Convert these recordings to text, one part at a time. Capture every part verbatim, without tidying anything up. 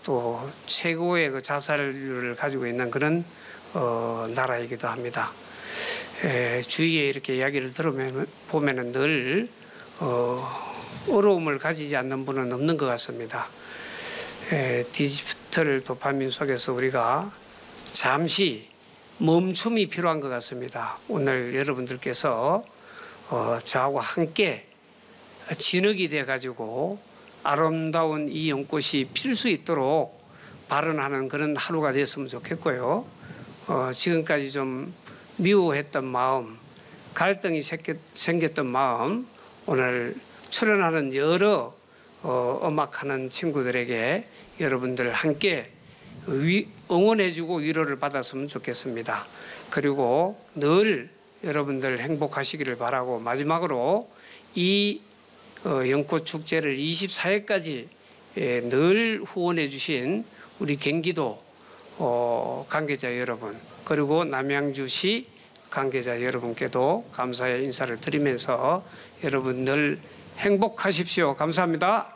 또 최고의 그 자살률을 가지고 있는 그런 어, 나라이기도 합니다. 에, 주위에 이렇게 이야기를 들으면 보면은 늘 어, 어려움을 가지지 않는 분은 없는 것 같습니다. 에, 디지털 도파민 속에서 우리가 잠시 멈춤이 필요한 것 같습니다. 오늘 여러분들께서 어, 저하고 함께 진흙이 돼가지고 아름다운 이 연꽃이 필 수 있도록 발언하는 그런 하루가 됐으면 좋겠고요. 어, 지금까지 좀 미워했던 마음, 갈등이 생겼던 마음, 오늘 출연하는 여러 어, 음악하는 친구들에게 여러분들 함께 위, 응원해주고 위로를 받았으면 좋겠습니다. 그리고 늘 여러분들 행복하시기를 바라고, 마지막으로 이 어, 연꽃축제를 이십사 회까지 예, 늘 후원해 주신 우리 경기도 어, 관계자 여러분, 그리고 남양주시 관계자 여러분께도 감사의 인사를 드리면서 여러분 늘 행복하십시오. 감사합니다.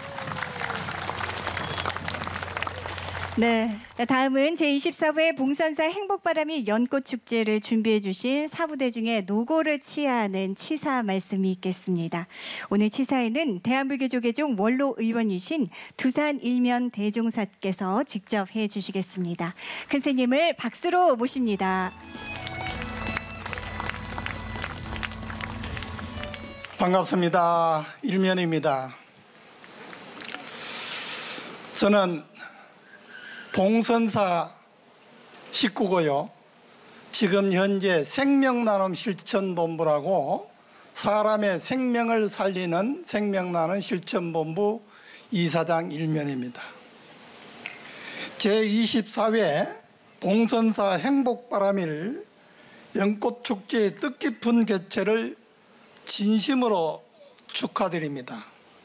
네, 다음은 제이십사 회 봉선사 행복바람이 연꽃축제를 준비해 주신 사부대 중에 노고를 치하하는 치사 말씀이 있겠습니다. 오늘 치사에는 대한불교조계종 원로 의원이신 두산 일면 대종사께서 직접 해 주시겠습니다. 큰 스님을 박수로 모십니다. 반갑습니다. 일면입니다. 저는 봉선사 식구고요. 지금 현재 생명나눔 실천본부라고 사람의 생명을 살리는 생명나눔 실천본부 이사장 일면입니다. 제이십사 회 봉선사 행복바람일 연꽃축제의 뜻깊은 개최를 진심으로 축하드립니다.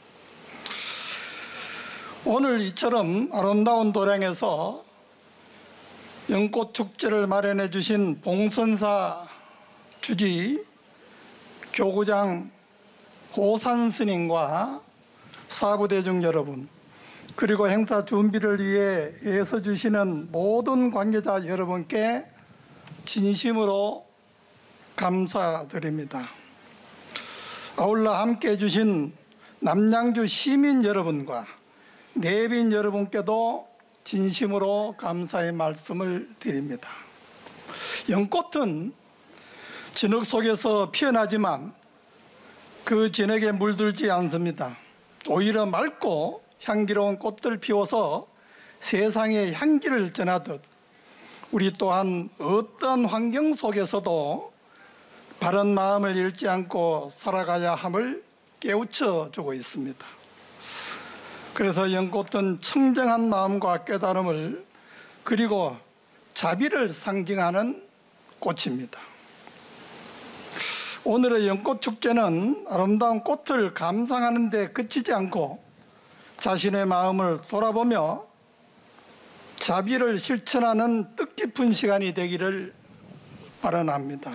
오늘 이처럼 아름다운 도량에서 연꽃축제를 마련해 주신 봉선사 주지 교구장 고산 스님과 사부대중 여러분, 그리고 행사 준비를 위해 애써주시는 모든 관계자 여러분께 진심으로 감사드립니다. 아울러 함께해 주신 남양주 시민 여러분과 내빈 여러분께도 진심으로 감사의 말씀을 드립니다. 연꽃은 진흙 속에서 피어나지만 그 진흙에 물들지 않습니다. 오히려 맑고 향기로운 꽃들 피워서 세상에 향기를 전하듯 우리 또한 어떤 환경 속에서도 바른 마음을 잃지 않고 살아가야 함을 깨우쳐 주고 있습니다. 그래서 연꽃은 청정한 마음과 깨달음을 그리고 자비를 상징하는 꽃입니다. 오늘의 연꽃축제는 아름다운 꽃을 감상하는 데 그치지 않고 자신의 마음을 돌아보며 자비를 실천하는 뜻깊은 시간이 되기를 바라옵니다.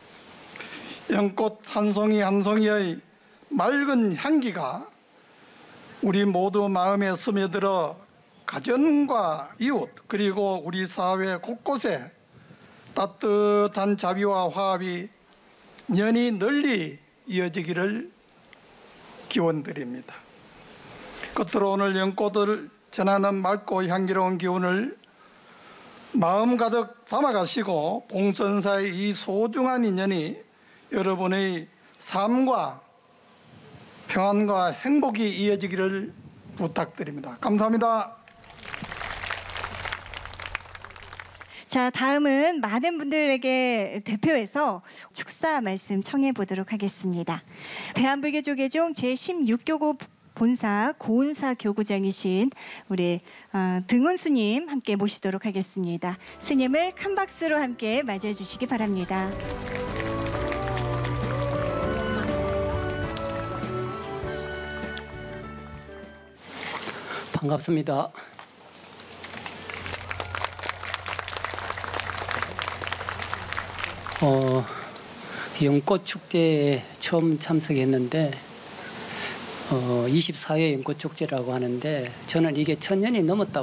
연꽃 한 송이 한 송이의 맑은 향기가 우리 모두 마음에 스며들어 가정과 이웃 그리고 우리 사회 곳곳에 따뜻한 자비와 화합이 연이 널리 이어지기를 기원드립니다. 끝으로 오늘 연꽃을 전하는 맑고 향기로운 기운을 마음 가득 담아가시고 봉선사의 이 소중한 인연이 여러분의 삶과 평안과 행복이 이어지기를 부탁드립니다. 감사합니다. 자, 다음은 많은 분들에게 대표해서 축사 말씀 청해 보도록 하겠습니다. 대한불교조계종 제십육 교구 본사 고은사 교구장이신 우리 어, 등훈 스님 함께 모시도록 하겠습니다. 스님을 큰 박수로 함께 맞이해 주시기 바랍니다. 반갑습니다. 어, 연꽃축제에 처음 참석했는데 어, 이십사 회 연꽃축제라고 하는데 저는 이게 천 년이 넘었다고